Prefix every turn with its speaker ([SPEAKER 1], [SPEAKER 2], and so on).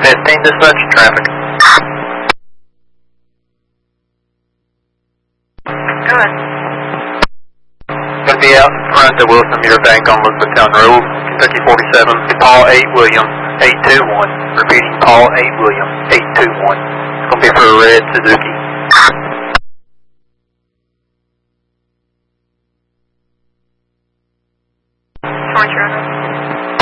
[SPEAKER 1] 15 dispatch traffic.
[SPEAKER 2] Good.
[SPEAKER 1] Going to be out in front of Wilson Meter Bank on Elizabethtown Road, Kentucky 47, Paul 8 Williams, 821. Repeating, Paul 8 Williams, 821. It's going to be for a red Suzuki.